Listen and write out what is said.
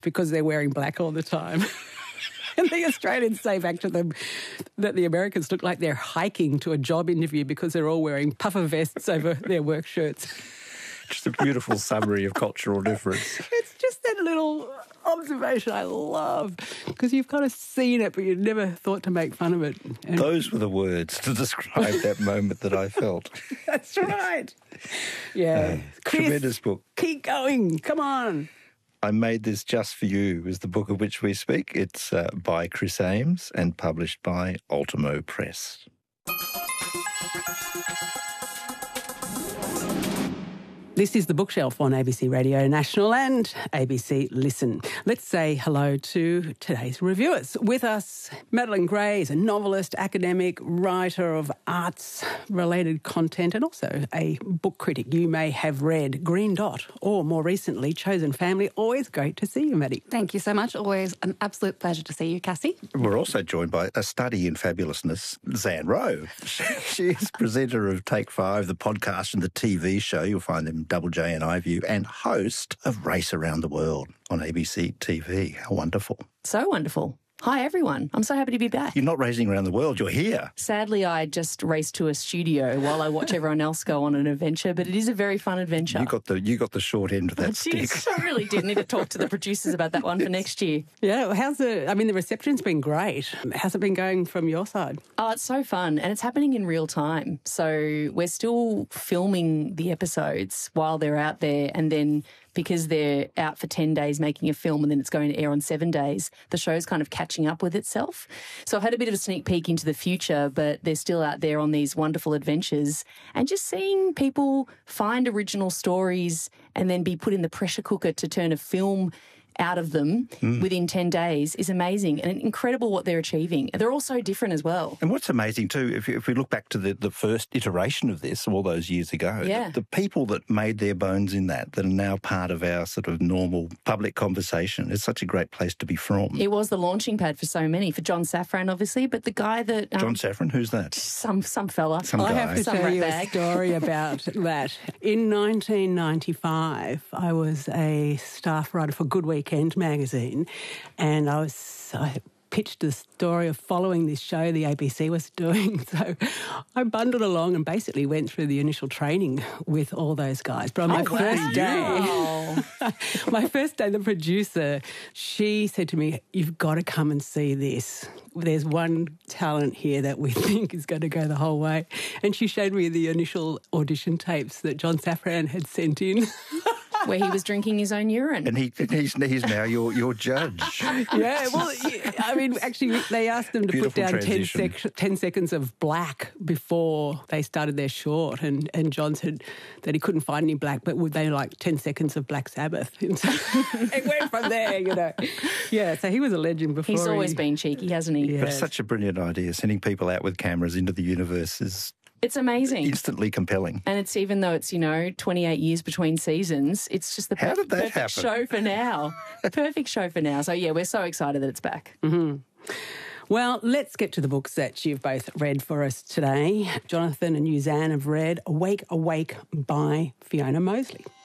because they're wearing black all the time. And the Australians say back to them that the Americans look like they're hiking to a job interview because they're all wearing puffer vests over their work shirts. Just a beautiful summary of cultural difference. It's just that little observation I love, because you've kind of seen it, but you've never thought to make fun of it. And Those were the words to describe that moment that I felt. that's right. Yeah. Chris, Tremendous book. keep going. Come on. I Made This Just For You is the book of which we speak. It's by Chris Ames and published by Ultimo Press. This is The Bookshelf on ABC Radio National and ABC Listen. Let's say hello to today's reviewers. With us, Madeline Gray is a novelist, academic, writer of arts-related content and also a book critic. You may have read Green Dot or, more recently, Chosen Family. Always great to see you, Maddie. Thank you so much. Always an absolute pleasure to see you, Cassie. We're also joined by a study in fabulousness, Zan Rowe. She is presenter of Take 5, the podcast and the TV show. You'll find them Double J and iView, and host of Race Around the World on ABC TV. How wonderful. So wonderful. Hi, everyone. I'm so happy to be back. You're not racing around the world, you're here. Sadly, I just raced to a studio while I watch everyone else go on an adventure, but it is a very fun adventure. You got the short end of that stick. Jeez, I really did need to talk to the producers about that one for next year. Yeah, the reception's been great. How's it been going from your side? Oh, it's so fun, and it's happening in real time. So we're still filming the episodes while they're out there, and then because they're out for 10 days making a film and then it's going to air on 7 days, the show's kind of catching up with itself. So I've had a bit of a sneak peek into the future, but they're still out there on these wonderful adventures, and just seeing people find original stories and then be put in the pressure cooker to turn a film out of them within 10 days is amazing, and incredible what they're achieving. They're all so different as well. And what's amazing too, if we look back to the first iteration of this all those years ago, the people that made their bones in that are now part of our sort of normal public conversation. It's such a great place to be from. It was the launching pad for so many, for John Safran obviously, but the guy that... John Safran, who's that? Some fella. Some guy. I have to tell you a story about that. In 1995, I was a staff writer for Good Weekend magazine, and I pitched the story of following this show the ABC was doing. So I bundled along and basically went through the initial training with all those guys. But on my first day, the producer, she said to me, "You've got to come and see this. There's one talent here that we think is going to go the whole way." And she showed me the initial audition tapes that John Safran had sent in. Where he was drinking his own urine. And he's now your judge. Yeah, well, I mean, actually, they asked them to Beautiful put down 10 seconds of black before they started their short, and John said that he couldn't find any black, but would they like 10 seconds of Black Sabbath? And so it went from there, you know. Yeah, so he was a legend before. He's always been cheeky, hasn't he? Yeah. But it's such a brilliant idea. Sending people out with cameras into the universe is... It's amazing. Instantly compelling. And it's, even though it's, 28 years between seasons, it's just the perfect show for now. Perfect show for now. So, yeah, we're so excited that it's back. Mm-hmm. Well, let's get to the books that you've both read for us today. Jonathan and Zan have read Awake, Awake by Fiona Mosley.